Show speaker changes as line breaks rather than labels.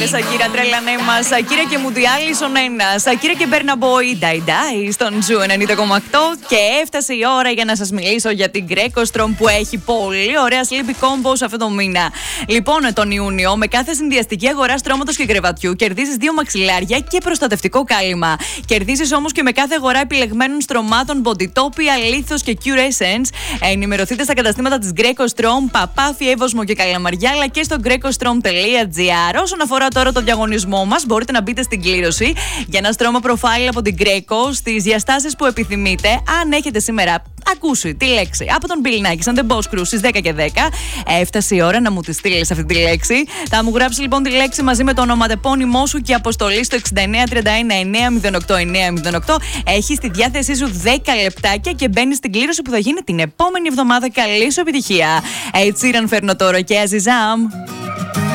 Σάκαρη, Σακύρα, τρέλανέ μας. Σακύρα και Μουντιάλη στον ένα. Σακύρα και Μπέρνα Μπόι, Ντάι στον Τζου 90,8. Και έφτασε η ώρα για να σας μιλήσω για την Greco Strom που έχει πολύ ωραία sleepy combos αυτό το μήνα. Λοιπόν, τον Ιούνιο, με κάθε συνδυαστική αγορά στρώματος και κρεβατιού, κερδίζεις 2 μαξιλάρια και προστατευτικό κάλυμα. Κερδίζεις όμως και με κάθε αγορά επιλεγμένων στρωμάτων Bodytopia, Lithos και Cure Essence. Ενημερωθείτε στα καταστήματα της Greco Strom, Παπάθη, Εύωσμο και Καλαμαριά, αλλά και στο grecostrom.gr. Όσον αφορά τώρα το διαγωνισμό μας, μπορείτε να μπείτε στην κλήρωση για ένα στρώμα profile από την Greco στις διαστάσεις που επιθυμείτε. Αν έχετε σήμερα ακούσει τη λέξη από τον Bill Nackis and the Boss Crew στις 10 και 10, έφτασε η ώρα να μου τη στείλεις αυτή τη λέξη. Θα μου γράψει λοιπόν τη λέξη μαζί με το ονοματεπώνυμό σου και αποστολή στο 6931 908 908. Έχεις στη διάθεσή σου 10 λεπτάκια και μπαίνεις στην κλήρωση που θα γίνει την επόμενη εβδομάδα. Καλή σου επιτυχία. Έτσι, φέρνω τώρα και Αζιζάμ.